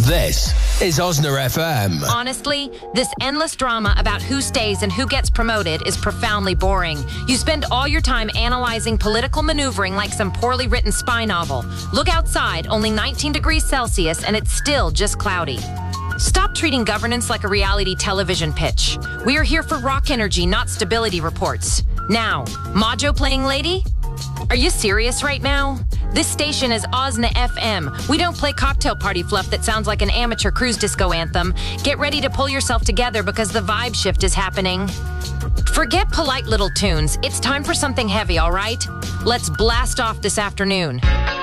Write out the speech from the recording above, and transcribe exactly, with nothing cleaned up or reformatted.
This is Osner F M. Honestly, this endless drama about who stays and who gets promoted is profoundly boring. You spend all your time analyzing political maneuvering like some poorly written spy novel. Look outside, only nineteen degrees Celsius, and it's still just cloudy. Stop treating governance like a reality television pitch. We are here for rock energy, not stability reports. Now, Majo playing lady? Are you serious right now? This station is Osna F M. We don't play cocktail party fluff that sounds like an amateur cruise disco anthem. Get ready to pull yourself together because the vibe shift is happening. Forget polite little tunes. It's time for something heavy, all right? Let's blast off this afternoon.